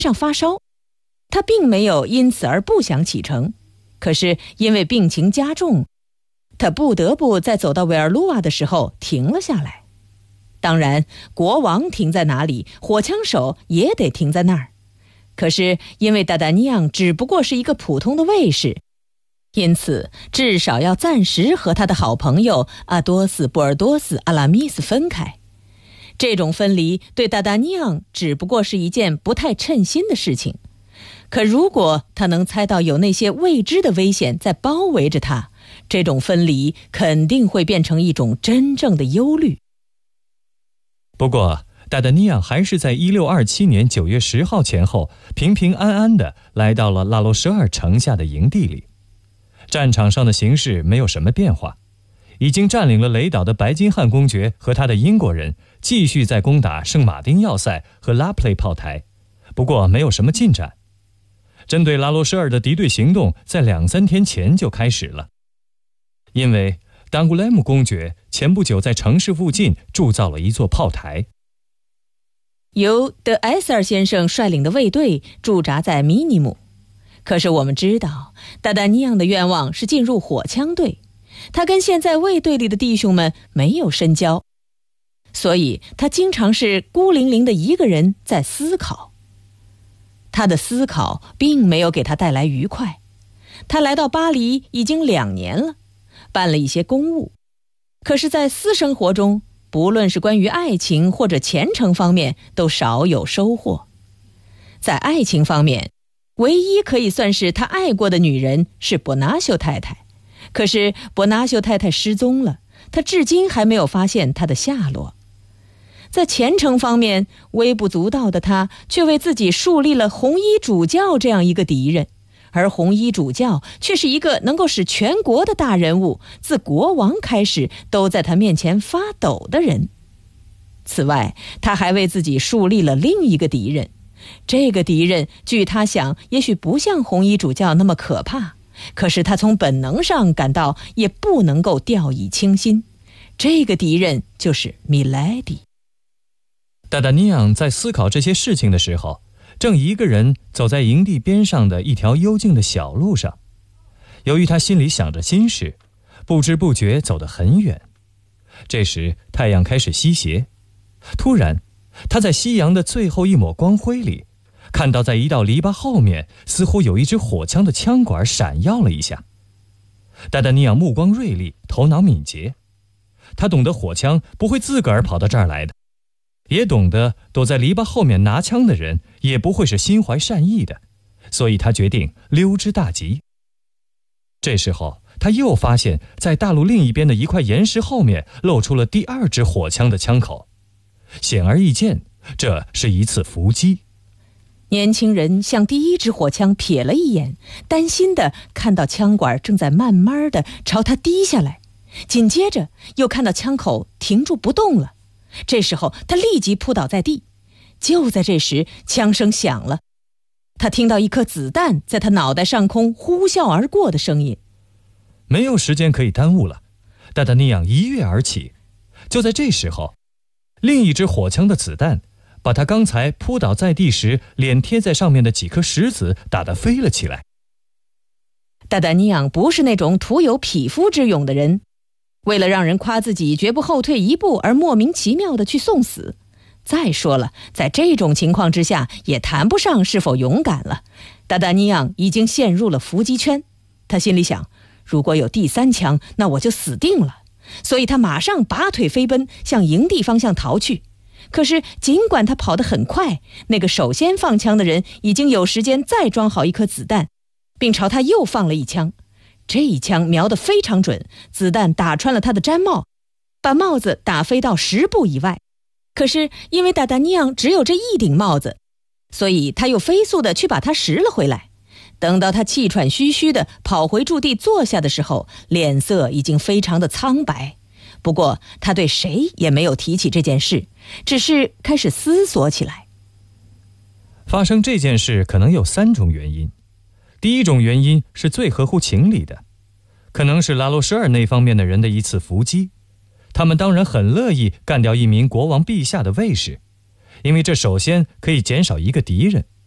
上发烧，他并没有因此而不想启程，可是因为病情加重，他不得不在走到维尔卢瓦的时候停了下来。当然，国王停在哪里，火枪手也得停在那儿。可是因为达达尼昂只不过是一个普通的卫士，因此至少要暂时和他的好朋友阿多斯·布尔多斯·阿拉米斯分开。这种分离对达达尼昂只不过是一件不太称心的事情，可如果他能猜到有那些未知的危险在包围着他，这种分离肯定会变成一种真正的忧虑。 不过达达尼昂还是在1627年9月10号前后平平安安地来到了拉罗舍尔城下的营地里。战场上的形势没有什么变化，已经占领了雷岛的白金汉公爵和他的英国人继续在攻打圣马丁要塞和拉普雷炮台，不过没有什么进展。针对拉罗舍尔的敌对行动在2-3天前就开始了，因为当古莱姆公爵前不久在城市附近铸造了一座炮台。 由德埃塞尔先生率领的卫队驻扎在米尼姆，可是我们知道达达尼昂的愿望是进入火枪队，他跟现在卫队里的弟兄们没有深交，所以他经常是孤零零的一个人在思考。他的思考并没有给他带来愉快。他来到巴黎已经2年了，办了一些公务，可是在私生活中，不论是关于爱情或者前程方面都少有收获。在爱情方面，唯一可以算是他爱过的女人是伯纳修太太，可是伯纳修太太失踪了，他至今还没有发现她的下落。在前程方面，微不足道的他却为自己树立了红衣主教这样一个敌人，而红衣主教却是一个能够使全国的大人物自国王开始都在他面前发抖的人。此外，他还为自己树立了另一个敌人，这个敌人据他想也许不像红衣主教那么可怕，可是他从本能上感到也不能够掉以轻心。这个敌人就是米莱迪。 达达尼昂在思考这些事情的时候，正一个人走在营地边上的一条幽静的小路上。由于他心里想着心事，不知不觉走得很远。这时太阳开始西斜，突然他在夕阳的最后一抹光辉里，看到在一道篱笆后面似乎有一支火枪的枪管闪耀了一下。达达尼昂目光锐利，头脑敏捷，他懂得火枪不会自个儿跑到这儿来的，也懂得躲在篱笆后面拿枪的人也不会是心怀善意的，所以他决定溜之大吉。这时候他又发现在大路另一边的一块岩石后面露出了第2支火枪的枪口，显而易见，这是一次伏击。 年轻人向第1支火枪瞥了一眼，担心地看到枪管正在慢慢地朝他滴下来，紧接着又看到枪口停住不动了。这时候他立即扑倒在地。就在这时，枪声响了，他听到一颗子弹在他脑袋上空呼啸而过的声音。 没有时间可以耽误了，达达尼昂一跃而起。就在这时候，另一支火枪的子弹把他刚才扑倒在地时脸贴在上面的几颗石子打得飞了起来。 达达尼昂不是那种徒有匹夫之勇的人，为了让人夸自己绝不后退一步而莫名其妙地去送死。再说了，在这种情况之下也谈不上是否勇敢了。达达尼昂已经陷入了伏击圈，他心里想，如果有第3枪，那我就死定了。所以他马上拔腿飞奔，向营地方向逃去。可是尽管他跑得很快，那个首先放枪的人已经有时间再装好一颗子弹，并朝他又放了一枪。这一枪瞄得非常准，子弹打穿了他的毡帽，把帽子打飞到10步以外。可是因为达达尼昂只有这一顶帽子，所以他又飞速地去把它拾了回来。等到他气喘吁吁地跑回驻地坐下的时候，脸色已经非常的苍白。不过他对谁也没有提起这件事，只是开始思索起来。 发生这件事可能有3种原因。第一种原因是最合乎情理的，可能是拉罗舍尔那方面的人的一次伏击。他们当然很乐意干掉一名国王陛下的卫士，因为这首先可以减少一个敌人，